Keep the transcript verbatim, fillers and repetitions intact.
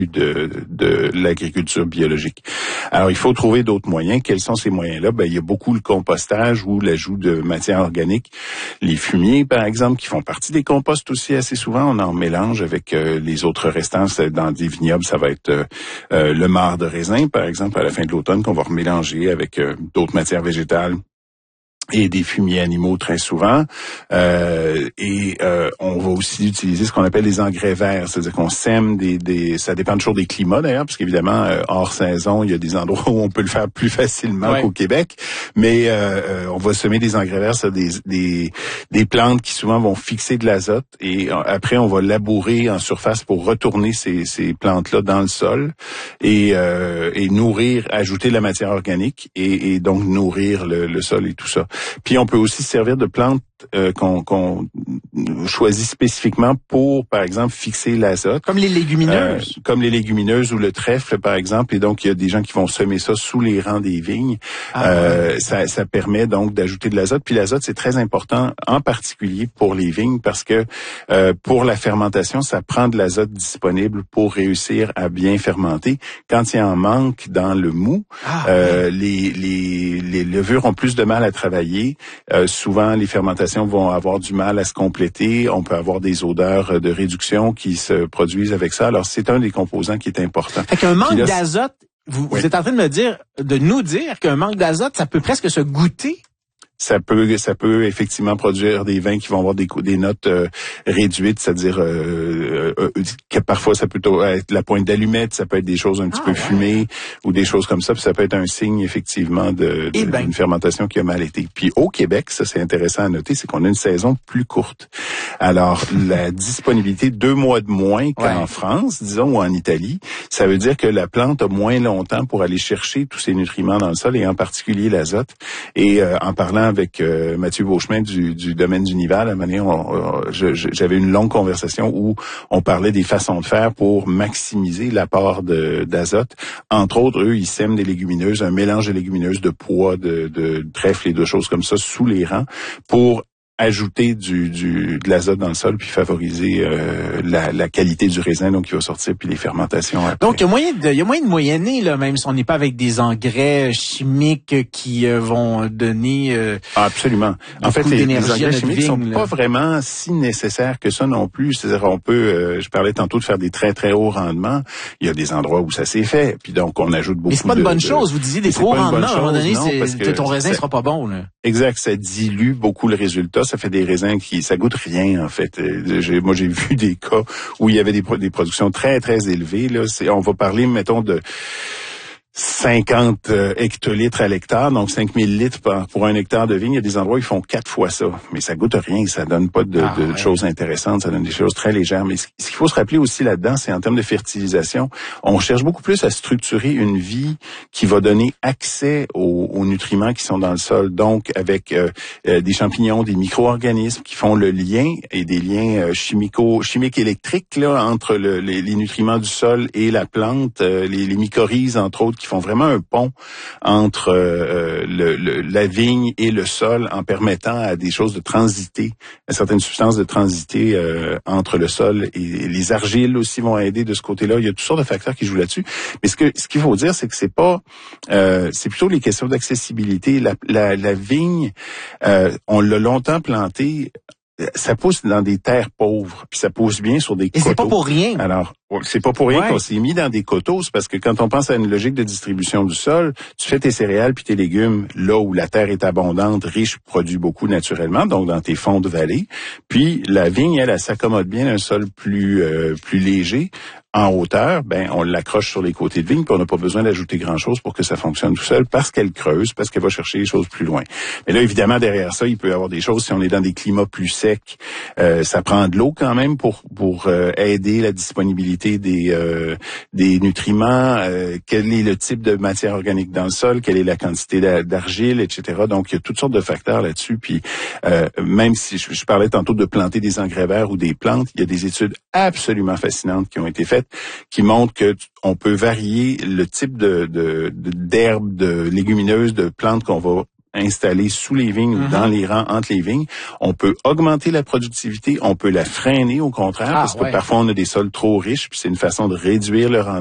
de, de l'agriculture biologique. Alors, il faut trouver d'autres moyens. Quels sont ces moyens-là? Ben, il y a beaucoup le compostage ou l'ajout de matière organique. Les fumiers, par exemple, qui font partie des composts aussi assez souvent. On en mélange avec euh, les autres restants. Dans des vignobles, ça va être euh, euh, le marc de raisin, par exemple, à la fin de l'automne, qu'on va remélanger avec euh, d'autres matières végétales et des fumiers animaux très souvent. Euh, et euh, on va aussi utiliser ce qu'on appelle les engrais verts, c'est-à-dire qu'on sème des, des ça dépend toujours des climats d'ailleurs, parce qu'évidemment, euh, hors saison, il y a des endroits où on peut le faire plus facilement ouais. qu'au Québec, mais euh, on va semer des engrais verts, c'est des, des, des plantes qui souvent vont fixer de l'azote, et après on va labourer en surface pour retourner ces, ces plantes-là dans le sol et, euh, et nourrir, ajouter de la matière organique et, et donc nourrir le, le sol et tout ça. Puis on peut aussi se servir de plantes euh, qu'on, qu'on choisit spécifiquement pour, par exemple, fixer l'azote. Comme les légumineuses. Euh, comme les légumineuses ou le trèfle, par exemple. Et donc, il y a des gens qui vont semer ça sous les rangs des vignes. Ah, euh, ouais. ça, ça permet donc d'ajouter de l'azote. Puis l'azote, c'est très important, en particulier pour les vignes, parce que euh, pour la fermentation, ça prend de l'azote disponible pour réussir à bien fermenter. Quand il y en manque dans le mou, ah, euh, ouais. les, les, les levures ont plus de mal à travailler. Euh, souvent, les fermentations vont avoir du mal à se compléter. On peut avoir des odeurs de réduction qui se produisent avec ça. Alors, c'est un des composants qui est important. Fait qu'un manque là, d'azote, vous, oui. vous êtes en train de me dire, de nous dire qu'un manque d'azote, ça peut presque se goûter? Ça peut, ça peut effectivement produire des vins qui vont avoir des, des notes euh, réduites, c'est-à-dire euh, euh, que parfois ça peut être la pointe d'allumette, ça peut être des choses un petit ah, peu ouais. fumées ou des choses comme ça, puis ça peut être un signe effectivement de, de ben. d'une fermentation qui a mal été. Puis au Québec, ça c'est intéressant à noter, c'est qu'on a une saison plus courte. Alors la disponibilité deux mois de moins qu'en ouais. France, disons, ou en Italie, ça veut dire que la plante a moins longtemps pour aller chercher tous ces nutriments dans le sol et en particulier l'azote. Et euh, en parlant avec euh, Mathieu Beauchemin du, du domaine du Nival. À un moment donné, on, on, je, j'avais une longue conversation où on parlait des façons de faire pour maximiser l'apport de, d'azote. Entre autres, eux, ils sèment des légumineuses, un mélange de légumineuses, de pois, de, de trèfle et de choses comme ça sous les rangs pour ajouter du, du de l'azote dans le sol puis favoriser euh, la, la qualité du raisin donc qui va sortir puis les fermentations après. Donc il y a moyen de il y a moyen de moyenner là, même si on n'est pas avec des engrais chimiques qui euh, vont donner euh, ah, absolument. En fait les, les engrais chimiques vigne, sont là. Pas vraiment si nécessaires que ça non plus, c'est-à-dire on peut euh, je parlais tantôt de faire des très très hauts rendements, il y a des endroits où ça s'est fait puis donc on ajoute beaucoup de... Mais c'est pas une bonne de, chose, vous disiez des trop hauts rendements à un moment donné, non, c'est, parce que ton raisin ça, sera pas bon là. Exact, ça dilue beaucoup le résultat. Ça fait des raisins qui, ça goûte rien en fait. J'ai, moi, j'ai vu des cas où il y avait des, des productions très très élevées. Là, c'est, on va parler, mettons, de cinquante euh, hectolitres à l'hectare, donc cinq mille litres par, pour un hectare de vigne. Il y a des endroits où ils font quatre fois ça, mais ça goûte rien, ça donne pas de, ah, de ouais. choses intéressantes, ça donne des choses très légères. Mais ce, ce qu'il faut se rappeler aussi là-dedans, c'est en termes de fertilisation, on cherche beaucoup plus à structurer une vie qui va donner accès aux, aux nutriments qui sont dans le sol, donc avec euh, euh, des champignons, des micro-organismes qui font le lien et des liens euh, chimico, chimiques électriques là entre le, les, les nutriments du sol et la plante, euh, les, les mycorhizes entre autres, qui font vraiment un pont entre euh, le, le, la vigne et le sol en permettant à des choses de transiter, à certaines substances de transiter euh, entre le sol et les argiles aussi vont aider de ce côté-là. Il y a toutes sortes de facteurs qui jouent là-dessus. Mais ce que ce qu'il faut dire, c'est que c'est pas, euh, c'est plutôt les questions d'accessibilité. La, la, la vigne, euh, on l'a longtemps plantée. Ça pousse dans des terres pauvres, puis ça pousse bien sur des coteaux. Et c'est pas pour rien. Alors, c'est pas pour rien ouais. qu'on s'est mis dans des coteaux, c'est parce que quand on pense à une logique de distribution du sol, tu fais tes céréales puis tes légumes là où la terre est abondante, riche, produit beaucoup naturellement, donc dans tes fonds de vallée. Puis la vigne, elle, elle s'accommode bien d'un sol plus euh, plus léger. En hauteur, ben on l'accroche sur les côtés de vigne, puis on n'a pas besoin d'ajouter grand-chose pour que ça fonctionne tout seul, parce qu'elle creuse, parce qu'elle va chercher les choses plus loin. Mais là, évidemment, derrière ça, il peut y avoir des choses, si on est dans des climats plus secs, euh, ça prend de l'eau quand même pour pour euh, aider la disponibilité des euh, des nutriments, euh, quel est le type de matière organique dans le sol, quelle est la quantité d'argile, et cetera. Donc, il y a toutes sortes de facteurs là-dessus, puis euh, même si je, je parlais tantôt de planter des engrais verts ou des plantes, il y a des études absolument fascinantes qui ont été faites qui montre que on peut varier le type de, de, de d'herbes, de légumineuses, de plantes qu'on va installée sous les vignes mm-hmm. ou dans les rangs entre les vignes. On peut augmenter la productivité, on peut la freiner au contraire, ah, parce que ouais. parfois on a des sols trop riches, puis c'est une façon de réduire le rendement.